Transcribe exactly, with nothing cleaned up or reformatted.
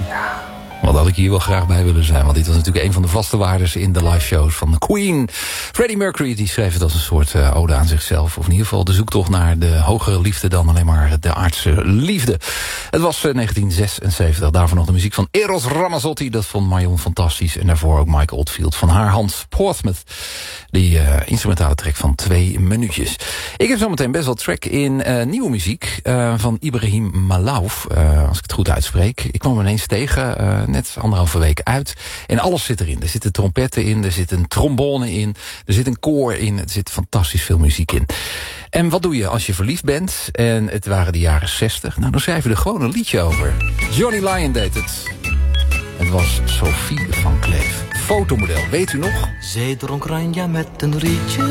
Wat had ik hier wel graag bij willen zijn. Want dit was natuurlijk een van de vaste waardes in de live shows van de Queen. Freddie Mercury die schreef het als een soort uh, ode aan zichzelf. Of in ieder geval de zoektocht naar de hogere liefde dan alleen maar de aardse liefde. Het was uh, negentien zesenzeventig. Daarvoor nog de muziek van Eros Ramazzotti. Dat vond Marion fantastisch. En daarvoor ook Mike Oldfield van haar hand. Portsmouth. Die uh, instrumentale track van twee minuutjes. Ik heb zometeen best wel track in uh, nieuwe muziek. Uh, van Ibrahim Malouf. Uh, als ik het goed uitspreek. Ik kwam hem ineens tegen. Uh, net anderhalve week uit. En alles zit erin. Er zitten trompetten in. Er zit een trombone in. Er zit een koor in. Er zit fantastisch veel muziek in. En wat doe je als je verliefd bent? En het waren de jaren zestig. Nou, dan schrijf je er gewoon een liedje over. Johnny Lyon deed het. Het was Sophie van Kleef. Fotomodel, weet u nog? Zij dronk Ranja met een rietje.